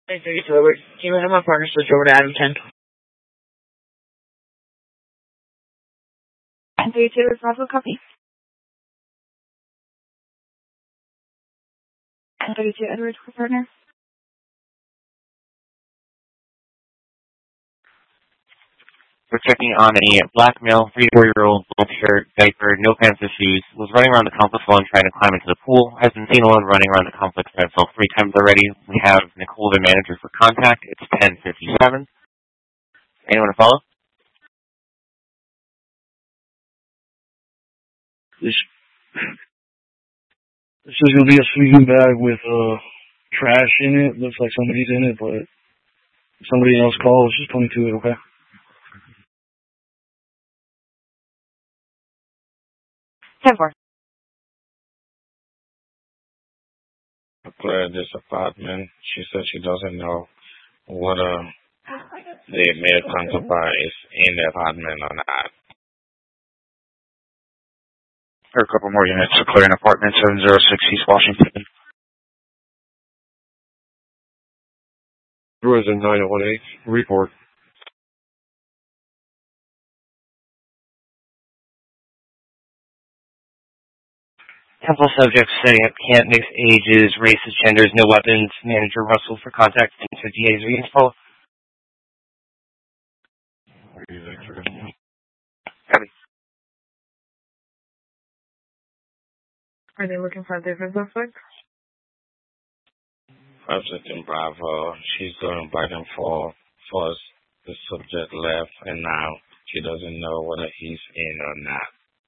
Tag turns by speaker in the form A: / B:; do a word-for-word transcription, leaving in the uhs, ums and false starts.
A: nine thirty-two Edward. Can you have my partner switch over to Adam ten? nine thirty-two Edward, Bravo, copy. nine thirty-two Edward, for partner.
B: We're checking on a black male, three-to-four-year-old, blue shirt, diaper, no pants or shoes, was running around the complex while trying to climb into the pool, has been seen alone running around the complex by himself three times already. We have Nicole, the manager, for contact. It's ten fifty-seven. Anyone to follow?
C: This, this is going to be a sleeping bag with uh, trash in it. Looks like somebody's in it, but if somebody else calls, just point to it, okay?
A: ten four.
D: Clear this apartment. She said she doesn't know whether the male counterpart is in the apartment or not.
E: There are a couple more units to clear an apartment, seven oh six East Washington.
F: Verizon nine one eight, report.
B: Couple subjects setting up camp, mixed ages, races, genders, no weapons. Manager Russell for contact. ten fifty-eight is reinstalled. Copy.
A: Are they looking for a different suspect?
D: five sixteen Bravo. She's going back and forth. First, the subject left, and now she doesn't know whether he's in or not.